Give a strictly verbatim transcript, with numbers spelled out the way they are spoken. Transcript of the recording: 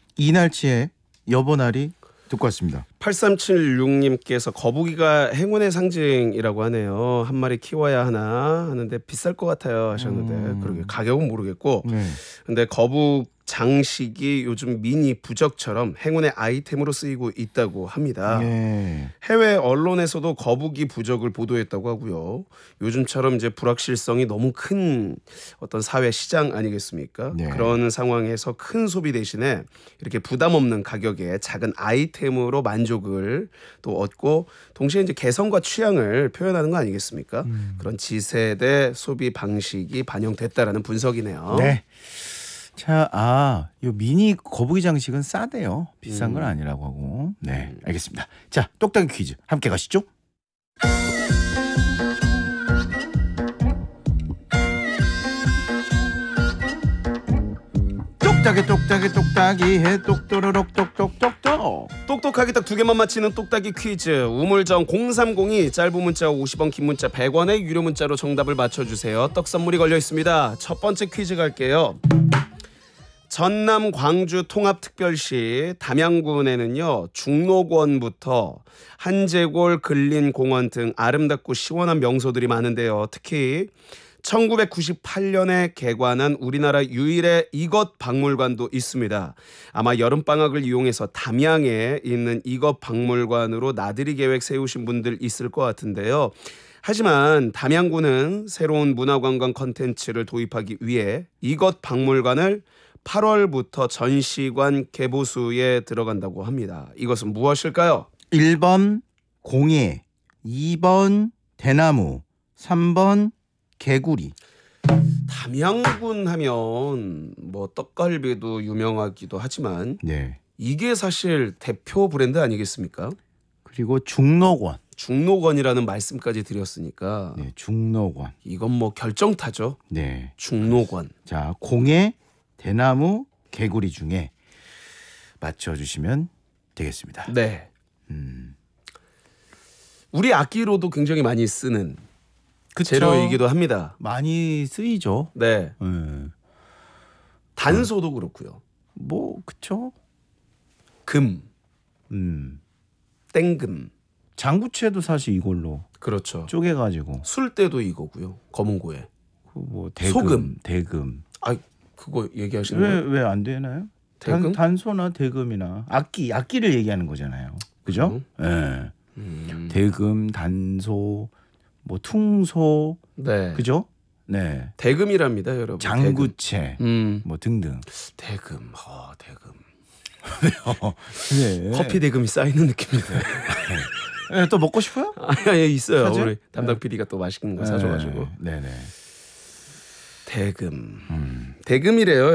이날치의 여보나리 듣고 왔습니다. 팔삼칠육님께서 거북이가 행운의 상징이라고 하네요. 한 마리 키워야 하나 하는데 비쌀 것 같아요 하셨는데 음. 그러게 가격은 모르겠고 네. 근데 거북 장식이 요즘 미니 부적처럼 행운의 아이템으로 쓰이고 있다고 합니다. 네. 해외 언론에서도 거북이 부적을 보도했다고 하고요. 요즘처럼 이제 불확실성이 너무 큰 어떤 사회 시장 아니겠습니까? 네. 그런 상황에서 큰 소비 대신에 이렇게 부담 없는 가격에 작은 아이템으로 만족을 또 얻고 동시에 이제 개성과 취향을 표현하는 거 아니겠습니까? 음. 그런 지세대 소비 방식이 반영됐다라는 분석이네요. 네. 자, 아, 요 미니 거북이 장식은 싸대요. 비싼 건 아니라고 하고. 네, 알겠습니다. 자, 똑딱이 퀴즈 함께 가시죠. 똑딱이 똑딱이 똑딱이 해 똑또르륵 똑똑똑똑. 똑똑하게 딱 두 개만 맞히는 똑딱이 퀴즈. 우물정 공삼공이 짧은 문자 오십 원 긴 문자 백 원의 유료 문자로 정답을 맞춰주세요. 떡 선물이 걸려 있습니다. 첫 번째 퀴즈 갈게요. 전남 광주 통합특별시 담양군에는요 중록원부터 한제골 근린공원 등 아름답고 시원한 명소들이 많은데요. 특히 천구백구십팔 년에 개관한 우리나라 유일의 이것 박물관도 있습니다. 아마 여름방학을 이용해서 담양에 있는 이것 박물관으로 나들이 계획 세우신 분들 있을 것 같은데요. 하지만 담양군은 새로운 문화관광 콘텐츠를 도입하기 위해 이것 박물관을 팔월부터 전시관 개보수에 들어간다고 합니다. 이것은 무엇일까요? 일 번 공예, 이 번 대나무, 삼 번 개구리. 담양군 하면 뭐 떡갈비도 유명하기도 하지만 네. 이게 사실 대표 브랜드 아니겠습니까? 그리고 중록원. 중록원이라는 말씀까지 드렸으니까 네, 중록원. 이건 뭐 결정타죠. 네. 중록원. 자, 공예, 대나무, 개구리 중에 맞춰주시면 되겠습니다. 네. 음. 우리 악기로도 굉장히 많이 쓰는 그쵸? 재료이기도 합니다. 많이 쓰이죠. 네. 네. 단소도 그렇고요. 뭐 그쵸? 금, 음. 땡금. 장구채도 사실 이걸로 그렇죠. 쪼개가지고 술대도 이거고요. 검은고에. 그뭐 대금, 소금. 대금. 아, 그거 얘기하시는 거예요? 왜 왜 안 되나요? 대금? 단, 단소나 대금이나 악기, 악기를 얘기하는 거잖아요. 그죠? 예. 네. 음. 대금, 단소, 뭐 퉁소, 네. 그죠? 네. 대금이랍니다, 여러분. 장구채, 대금. 음. 뭐 등등. 대금. 어, 대금. 네. 커피 대금이 쌓이는 느낌인데. 네, 또 먹고 싶어요? 아, 예, 있어요. 사실? 우리 담당 피디가 또 맛있는 거 사줘가지고. 네, 네. 대금. 음. 대금이래요.